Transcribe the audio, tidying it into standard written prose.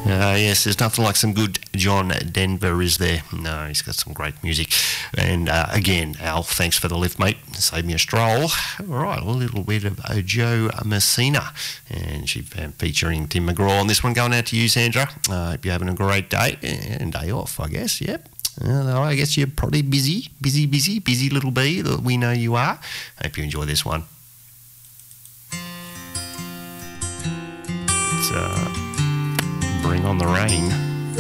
Yes, there's nothing like some good John Denver, is there? No, he's got some great music. And again, Al, thanks for the lift, mate. Save me a stroll. All right, a little bit of Joe Messina. And she featuring Tim McGraw on this one. Going out to you, Sandra. Hope you're having a great day and day off, I guess. Yep. I guess you're probably busy little bee that we know you are. Hope you enjoy this one. It's Bring on the Rain.